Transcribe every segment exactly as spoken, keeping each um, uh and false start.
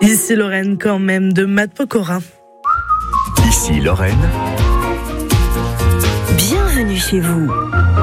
Ici Lorraine quand même de Matt Pokora. Ici Lorraine. Bienvenue chez vous.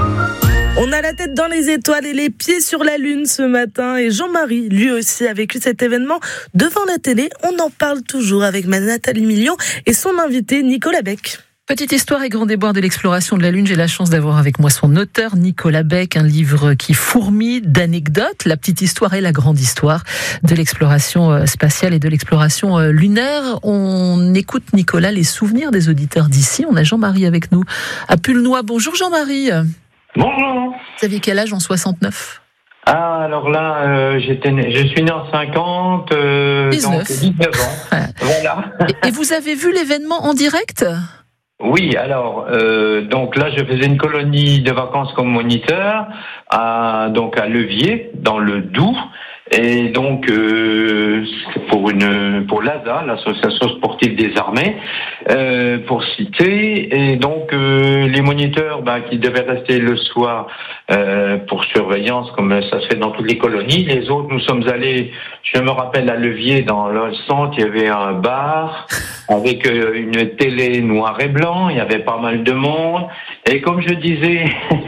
On a la tête dans les étoiles et les pieds sur la lune ce matin. Et Jean-Marie, lui aussi, a vécu cet événement devant la télé. On en parle toujours avec ma Nathalie Million et son invité Nicolas Beck. Petite histoire et grand déboire de l'exploration de la Lune. J'ai la chance d'avoir avec moi son auteur, Nicolas Beck, un livre qui fourmille d'anecdotes. La petite histoire et la grande histoire de l'exploration spatiale et de l'exploration lunaire. On écoute, Nicolas, les souvenirs des auditeurs d'ici. On a Jean-Marie avec nous à Pulnoy. Bonjour Jean-Marie. Bonjour. Vous aviez quel âge en soixante-neuf ? Ah, alors là, euh, j'étais né, je suis né en cinquante, euh, dix-neuf. donc dix-neuf ans. Voilà. Et, et vous avez vu l'événement en direct ? Oui, alors, euh, donc là, je faisais une colonie de vacances comme moniteur, à, donc à Levier, dans le Doubs. Et donc, euh, pour une, pour l'A S A, l'Association sportive des armées, euh, pour citer. Et donc, euh, les moniteurs, ben, qui devaient rester le soir euh, pour surveillance, comme ça se fait dans toutes les colonies. Les autres, nous sommes allés, je me rappelle, à Levier, dans le centre, il y avait un bar avec euh, une télé noir et blanc. Il y avait pas mal de monde. Et comme je disais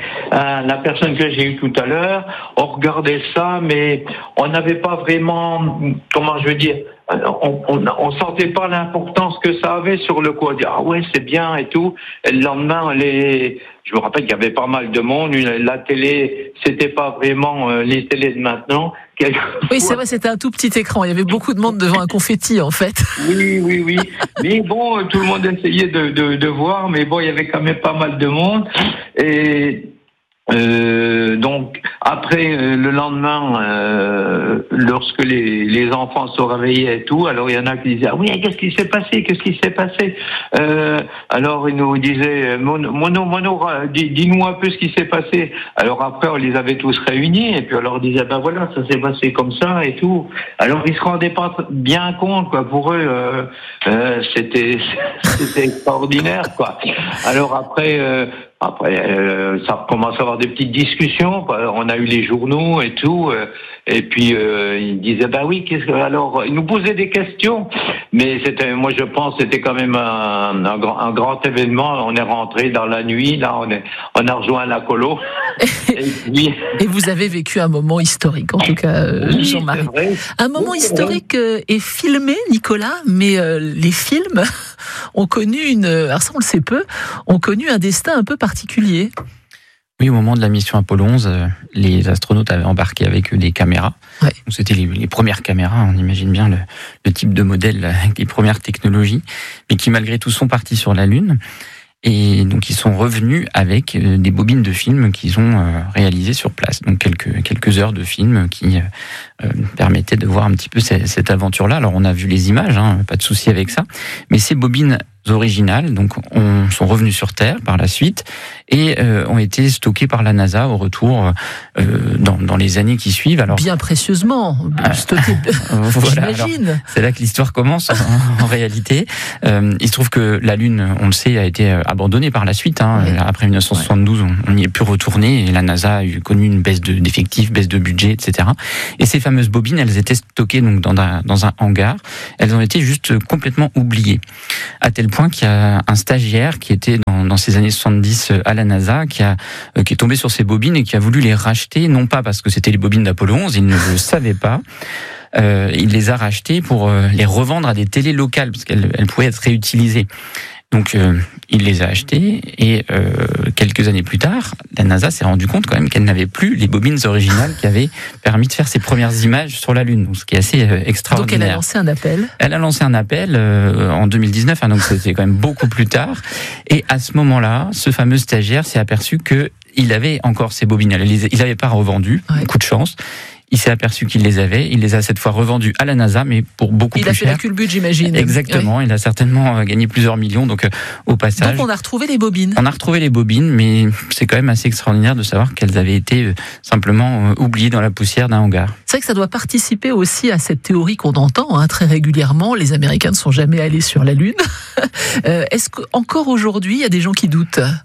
à la personne que j'ai eue tout à l'heure, on regardait ça, mais on n'avait pas vraiment, comment je veux dire, on, on, on sentait pas l'importance que ça avait sur le coup. On dit, ah ouais, c'est bien et tout. Et le lendemain, les, je me rappelle qu'il y avait pas mal de monde. La télé, c'était pas vraiment euh, les télés de maintenant. Oui, c'est vrai, c'était un tout petit écran. Il y avait beaucoup de monde devant un confetti, en fait. Oui, oui, oui. Mais bon, tout le monde essayait de, de, de voir, mais bon, il y avait quand même pas mal de monde. Et Euh, donc après euh, le lendemain, euh, lorsque les, les enfants se réveillaient et tout, alors il y en a qui disaient ah oui, qu'est-ce qui s'est passé, qu'est-ce qui s'est passé euh, alors ils nous disaient mono mono, mono dis, dis-nous un peu ce qui s'est passé. Alors après on les avait tous réunis et puis on leur disait ben voilà, ça s'est passé comme ça et tout. Alors ils se rendaient pas bien compte quoi. Pour eux euh, euh, c'était c'était extraordinaire quoi. Alors après euh, Après, euh, ça commence à avoir des petites discussions. On a eu les journaux et tout, euh, et puis euh, ils disaient bah oui, qu'est-ce que alors ils nous posaient des questions, mais c'était, moi je pense, c'était quand même un, un, grand, un grand événement. On est rentré dans la nuit, là, on est, on a rejoint la colo. et, puis... et vous avez vécu un moment historique, en tout cas, euh, oui, Jean-Marie. C'est vrai. Un moment oui, historique euh, est filmé, Nicolas, mais euh, les films ont connu une, alors ça on le sait peu, ont connu un destin un peu particulier. Oui, au moment de la mission Apollo onze, les astronautes avaient embarqué avec eux des caméras. Ouais. Donc, c'était les, les premières caméras, on imagine bien le, le type de modèle avec les premières technologies, mais qui malgré tout sont partis sur la Lune. Et donc ils sont revenus avec des bobines de films qu'ils ont réalisées sur place. Donc quelques quelques heures de films qui euh, permettaient de voir un petit peu cette, cette aventure-là. Alors on a vu les images, hein, pas de souci avec ça. Mais ces bobines originales, donc, on, sont revenues sur Terre par la suite et euh, ont été stockées par la NASA au retour euh, dans, dans les années qui suivent. Alors bien précieusement stockées, voilà, j'imagine. Alors, c'est là que l'histoire commence en, en réalité. Euh, il se trouve que la Lune, on le sait, a été abandonnée par la suite. Hein. Ouais. Après dix-neuf cent soixante-douze, on, on n'y est plus retourné et la NASA a eu, connu une baisse de, d'effectifs, baisse de budget, et cetera. Et ces fameuses bobines, elles étaient stockées donc dans un, dans un hangar. Elles ont été juste complètement oubliées. À tel point qu'il y a un stagiaire qui était dans, dans ces années soixante-dix à la NASA, qui, a, euh, qui est tombé sur ces bobines et qui a voulu les racheter, non pas parce que c'était les bobines d'Apollo onze, il ne le savait pas. Euh, il les a rachetées pour euh, les revendre à des télés locales, parce qu'elles elles pouvaient être réutilisées. Donc, euh, il les a achetées et euh, quelques années plus tard, la NASA s'est rendu compte quand même qu'elle n'avait plus les bobines originales qui avaient permis de faire ses premières images sur la Lune, donc, ce qui est assez euh, extraordinaire. Donc, elle a lancé un appel. Elle a lancé un appel euh, en deux mille dix-neuf, hein, donc c'était quand même beaucoup plus tard. Et à ce moment-là, ce fameux stagiaire s'est aperçu que il avait encore ses bobines. Il n'avait pas revendu, ouais. Coup de chance. Il s'est aperçu qu'il les avait. Il les a cette fois revendus à la NASA, mais pour beaucoup il plus cher. Il a fait la culbute, j'imagine. Exactement. Oui. Il a certainement gagné plusieurs millions. Donc, euh, au passage. Donc, on a retrouvé les bobines. On a retrouvé les bobines, mais c'est quand même assez extraordinaire de savoir qu'elles avaient été euh, simplement euh, oubliées dans la poussière d'un hangar. C'est vrai que ça doit participer aussi à cette théorie qu'on entend hein, très régulièrement. Les Américains ne sont jamais allés sur la Lune. euh, est-ce qu'encore aujourd'hui, il y a des gens qui doutent ?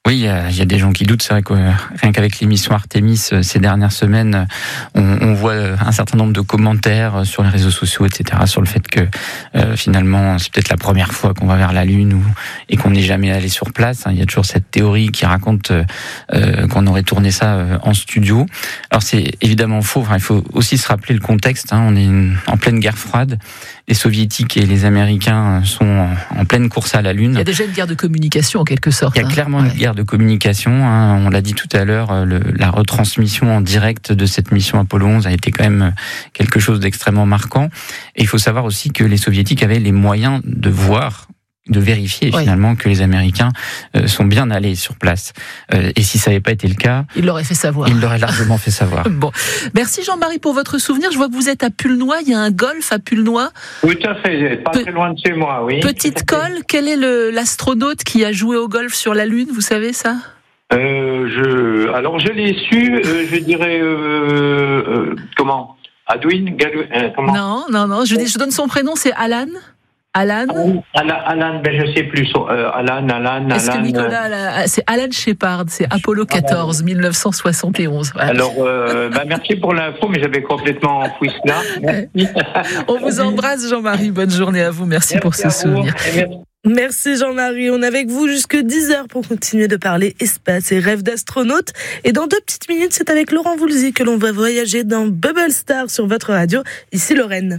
Oui, il y, a, il y a des gens qui doutent. C'est vrai que euh, rien qu'avec l'émission Artemis euh, ces dernières semaines, on, on voit euh, un certain nombre de commentaires euh, sur les réseaux sociaux, et cetera, sur le fait que euh, finalement c'est peut-être la première fois qu'on va vers la Lune ou, et qu'on n'est jamais allé sur place. Il y a toujours cette théorie qui raconte euh, euh, qu'on aurait tourné ça euh, en studio. Alors c'est évidemment faux. Enfin, il faut aussi se rappeler le contexte. Hein. On est une, en pleine guerre froide. Les Soviétiques et les Américains sont en, en pleine course à la Lune. Il y a déjà une guerre de communication en quelque sorte. Il y a clairement hein. une ouais. guerre de communication. Hein. On l'a dit tout à l'heure, le, la retransmission en direct de cette mission Apollo onze a été quand même quelque chose d'extrêmement marquant. Et il faut savoir aussi que les Soviétiques avaient les moyens de voir, de vérifier oui. finalement que les Américains euh, sont bien allés sur place. Euh, et si ça n'avait pas été le cas, ils l'auraient fait savoir. Ils l'auraient largement fait savoir. Bon, merci Jean-Marie pour votre souvenir. Je vois que vous êtes à Pulnoy. Il y a un golf à Pulnoy. Tout à fait, pas Pe- très loin de chez moi, oui. Petite colle. Quel est le, l'astronaute qui a joué au golf sur la Lune? Vous savez ça? Euh, je, alors je l'ai su. Euh, je dirais euh, euh, comment? Adwin, Galou, euh, comment? Non, non, non. Je, je donne son prénom. C'est Alan. Alan Alan, Alan, ben je sais plus. Euh, Alan, Alan, Est-ce Alan. que Nicolas, euh... c'est Alan Shepard, c'est Apollo quatorze, Alan. dix-neuf cent soixante et onze. Voilà. Alors, euh, ben merci pour l'info, mais j'avais complètement enfoui cela. Merci. On vous embrasse, Jean-Marie. Bonne journée à vous. Merci, merci pour ce souvenir. Merci. Merci Jean-Marie, on est avec vous jusque dix heures pour continuer de parler espace et rêves d'astronautes. Et dans deux petites minutes, c'est avec Laurent Voulzy que l'on va voyager dans Bubble Star sur votre radio. Ici Lorraine.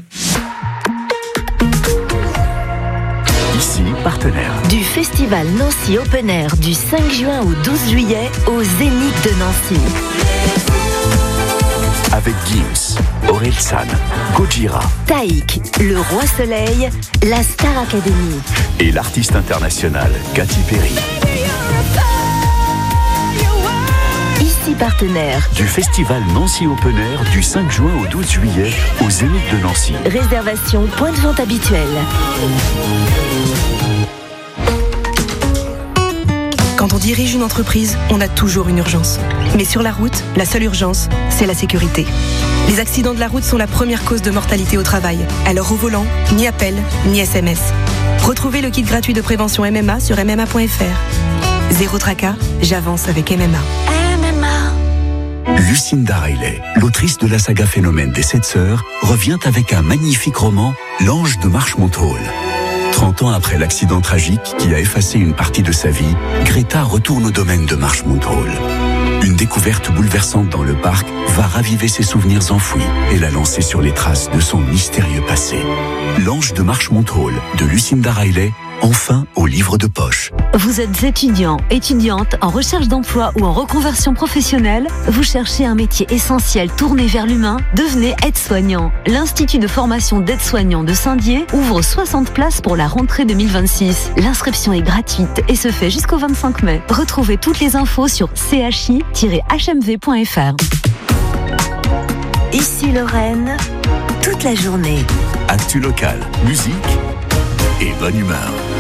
Ici, partenaire du Festival Nancy Open Air du cinq juin au douze juillet au Zénith de Nancy. Avec Gims, Orelsan, Gojira, Taïk, le Roi Soleil, la Star Academy et l'artiste international Katy Perry. Ici partenaire du Festival Nancy Open Air du cinq juin au douze juillet au Zénith de Nancy. Réservation point de vente habituel. Quand on dirige une entreprise, on a toujours une urgence. Mais sur la route, la seule urgence, c'est la sécurité. Les accidents de la route sont la première cause de mortalité au travail. Alors au volant, ni appel, ni S M S. Retrouvez le kit gratuit de prévention M M A sur m m a point f r. Zéro tracas, j'avance avec M M A. M M A. Lucinda Riley, l'autrice de la saga Phénomène des Sept Sœurs, revient avec un magnifique roman, L'Ange de Marchmont Hall. trente ans après l'accident tragique qui a effacé une partie de sa vie, Greta retourne au domaine de Marchmont Hall. Une découverte bouleversante dans le parc va raviver ses souvenirs enfouis et la lancer sur les traces de son mystérieux passé. L'Ange de Marchmont Hall de Lucinda Riley, enfin au livre de poche. Vous êtes étudiant, étudiante, en recherche d'emploi ou en reconversion professionnelle? Vous cherchez un métier essentiel tourné vers l'humain? Devenez aide-soignant. L'Institut de formation d'aide-soignants de Saint-Dié ouvre soixante places pour la rentrée deux mille vingt-six. L'inscription est gratuite et se fait jusqu'au vingt-cinq mai. Retrouvez toutes les infos sur c h i tiret h m v point f r. Ici Lorraine, toute la journée. Actu local, musique et bonne humeur.